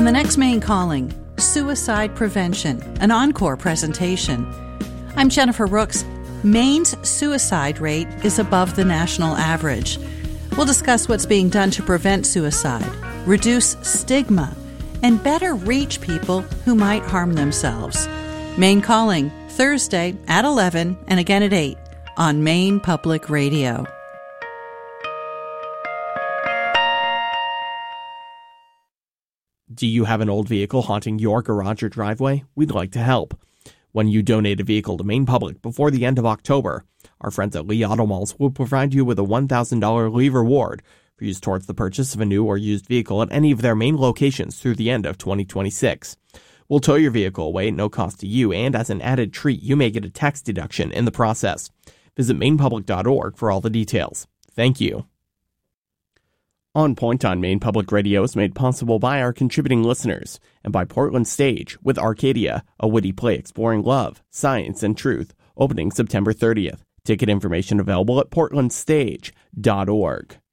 On the next Maine Calling, suicide prevention, an encore presentation. I'm Jennifer Rooks. Maine's suicide rate is above the national average. We'll discuss what's being done to prevent suicide, reduce stigma, and better reach people who might harm themselves. Maine Calling, Thursday at 11 and again at 8 on Maine Public Radio. Do you have an old vehicle haunting your garage or driveway? We'd like to help. When you donate a vehicle to Maine Public before the end of October, our friends at Lee Auto Malls will provide you with a $1,000 Lee reward for use towards the purchase of a new or used vehicle at any of their Maine locations through the end of 2026. We'll tow your vehicle away at no cost to you, and as an added treat, you may get a tax deduction in the process. Visit mainepublic.org for all the details. Thank you. On Point on Maine Public Radio is made possible by our contributing listeners and by Portland Stage with Arcadia, a witty play exploring love, science, and truth, opening September 30th. Ticket information available at portlandstage.org.